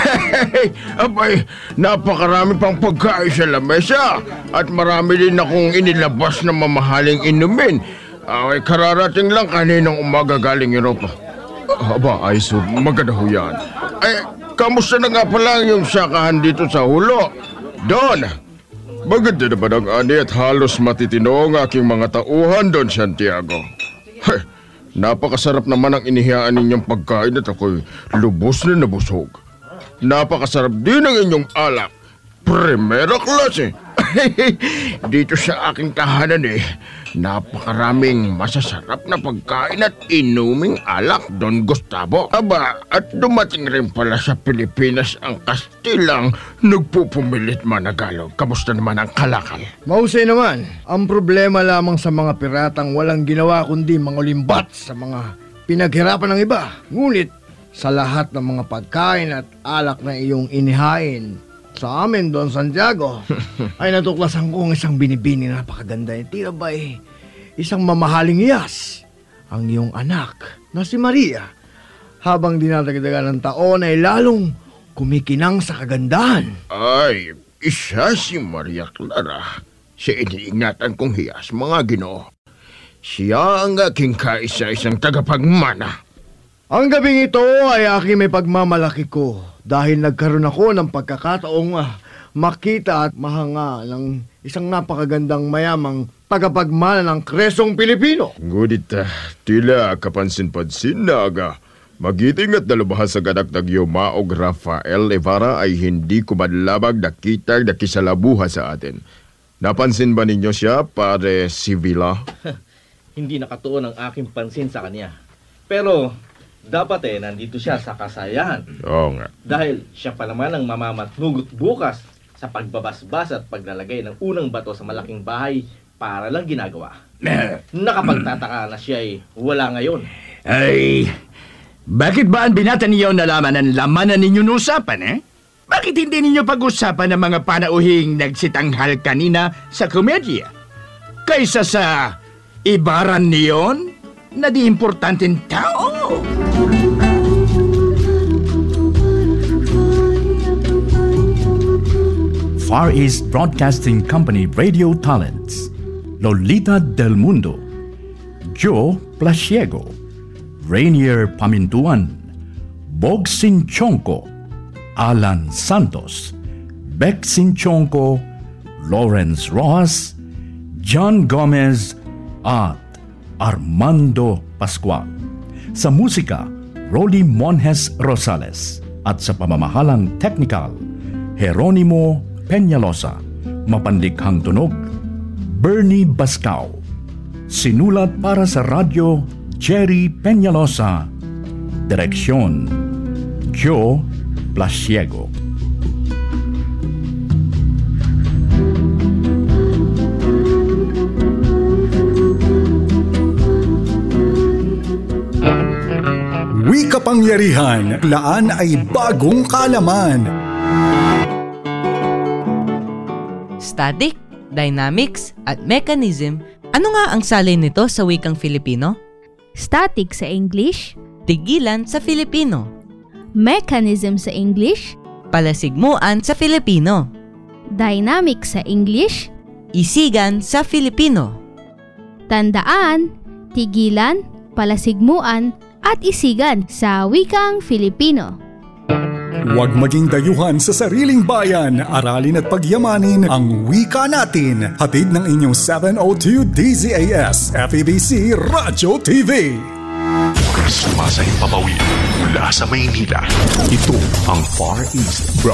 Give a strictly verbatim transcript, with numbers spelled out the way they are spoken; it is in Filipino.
Abay, napakarami pang pagkain sa lamesa at marami din akong inilabas na mamahaling inumin. Ay, kararating lang kaninang umaga galing Europa. Aba, ay so maganda ho yan. Ay, kamusta na nga pala yung sakahan dito sa Hulo? Don, maganda na ba ng ani at halos matitino ang aking mga tauhan, Don Santiago? Hey, napakasarap naman ang inihiyaan ninyong pagkain at ako'y lubos na nabusog. Napakasarap din ang inyong alak. Primera klase. Dito sa aking tahanan eh, napakaraming masasarap na pagkain at inuming alak, Don Gustavo. Aba, at dumating rin pala sa Pilipinas ang Kastilang nagpupumilit managalog. Kamusta naman ang kalakal? Mahusay naman. Ang problema lamang sa mga piratang walang ginawa kundi mangulimbat sa mga pinaghirapan ng iba. Ngunit sa lahat ng mga pagkain at alak na iyong inihain sa amin, Don Santiago, ay natuklasan ko ang isang binibini na napakaganda. Tira ba eh, isang mamahaling iyas, ang iyong anak na si Maria. Habang dinadagdagan ng taon ay lalong kumikinang sa kagandahan. Ay, isa si Maria Clara. Si iniingatan kong hiyas, mga Ginoo. Siya ang aking kaisa-isang tagapagmana. Ang gabing ito ay aking may pagmamalaki ko dahil nagkaroon ako ng pagkakataong uh, makita at mahanga ng isang napakagandang mayamang tagapagmana ng Kresong Pilipino. Ngunit uh, tila kapansin-pansin na aga. Magiting at dalubahas sa ganakdag Yumaog Rafael Evara ay hindi kumadlabag nakitag nakisalabuha sa atin. Napansin ba ninyo siya, pare Sivila? Hindi nakatuon ang aking pansin sa kanya. Pero dapat eh, nandito siya sa kasayahan. Oo nga. Dahil siya pa naman ang mamamatnugot bukas sa pagbabasbas at paglalagay ng unang bato sa malaking bahay para lang ginagawa. Nakapagtataka na siya ay wala ngayon. Ay, bakit ba ang binata niyo nalaman ang laman na ninyong usapan, eh? Bakit hindi ninyo pag-usapan ang mga panauhing nagsitanghal kanina sa komedya? Kaysa sa ibaran niyon na di importanteng tao. Far East Broadcasting Company Radio Talents: Lolita Del Mundo, Joe Plasiego, Rainier Pamintuan, Bog Sinchonko, Alan Santos, Beck Sinchonko, Lawrence Rojas, John Gomez, at Armando Pascual. Sa musika, Rolly Monjes Rosales. At sa pamamahalang technical, Jeronimo Peñalosa. Mapanlikhang tunog, Bernie Bascao. Sinulat para sa radyo, Jerry Peñalosa. Direksyon, Joe Plasiego. Wi Kapangyarihan, laan ay bagong kalaman. Static, dynamics, at mechanism. Ano nga ang salin nito sa wikang Filipino? Static sa English, tigilan sa Filipino. Mechanism sa English, palasigmuan sa Filipino. Dynamic sa English, isigan sa Filipino. Tandaan, tigilan, palasigmuan, at isigan sa wikang Filipino. Huwag maging dayuhan sa sariling bayan. Aralin at pagyamanin ang wika natin. Hatid ng inyong seven oh two D Z A S F E B C Radyo T V. Sumasayang papawid mula sa Maynila. Ito ang Far East